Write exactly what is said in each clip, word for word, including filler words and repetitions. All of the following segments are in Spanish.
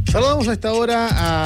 Saludamos a esta hora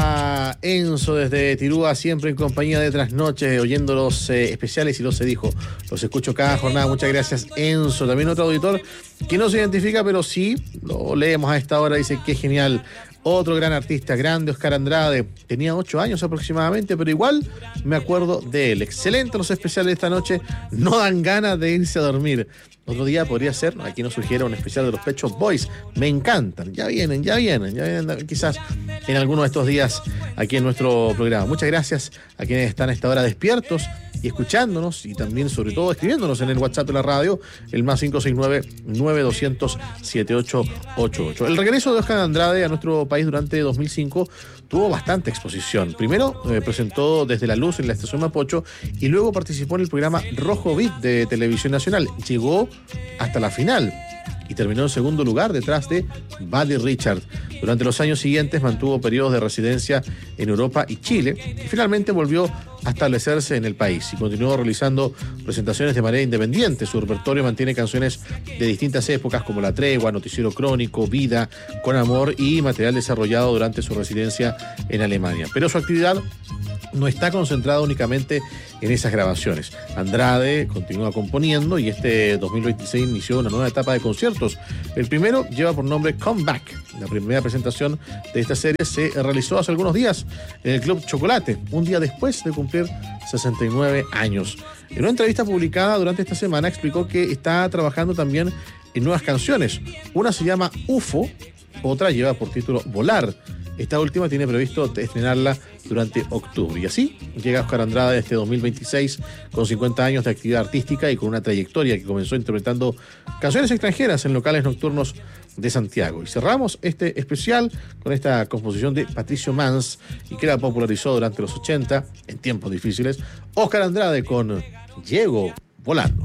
a Enzo desde Tirúa, siempre en compañía de Trasnoche, oyendo los eh, especiales y los se dijo. Los escucho cada jornada. Muchas gracias, Enzo. También otro auditor que no se identifica, pero sí lo leemos a esta hora. Dice que genial. Otro gran artista, grande Oscar Andrade. Tenía ocho años aproximadamente, pero igual me acuerdo de él. Excelente los especiales de esta noche. No dan ganas de irse a dormir. Otro día podría ser, aquí nos sugiere un especial de los Pet Shop Boys. Me encantan. Ya vienen, ya vienen, ya vienen quizás en alguno de estos días aquí en nuestro programa. Muchas gracias a quienes están a esta hora despiertos y escuchándonos, y también sobre todo escribiéndonos en el WhatsApp de la radio, el más cinco seis nueve, nueve dos cero cero, siete ocho ocho ocho. El regreso de Oscar Andrade a nuestro país durante dos mil cinco tuvo bastante exposición. Primero eh, presentó Desde la Luz en la estación Mapocho y luego participó en el programa Rojo Beat de Televisión Nacional. Llegó hasta la final y terminó en segundo lugar detrás de Buddy Richard. Durante los años siguientes mantuvo periodos de residencia en Europa y Chile y finalmente volvió a establecerse en el país y continuó realizando presentaciones de manera independiente. Su repertorio mantiene canciones de distintas épocas como La Tregua, Noticiero Crónico, Vida, Con Amor y material desarrollado durante su residencia en Alemania. Pero su actividad no está concentrada únicamente en esas grabaciones. Andrade continúa componiendo y este dos mil veintiséis inició una nueva etapa de conciertos. El primero lleva por nombre Comeback. La primera presentación de esta serie se realizó hace algunos días en el Club Chocolate, un día después de cumplir sesenta y nueve años. En una entrevista publicada durante esta semana explicó que está trabajando también en nuevas canciones. Una se llama U F O, otra lleva por título Volar. Esta última tiene previsto estrenarla durante octubre. Y así llega Oscar Andrade este dos mil veintiséis con cincuenta años de actividad artística y con una trayectoria que comenzó interpretando canciones extranjeras en locales nocturnos de Santiago. Y cerramos este especial con esta composición de Patricio Mans y que la popularizó durante los ochenta, en tiempos difíciles, Oscar Andrade con Llego Volando.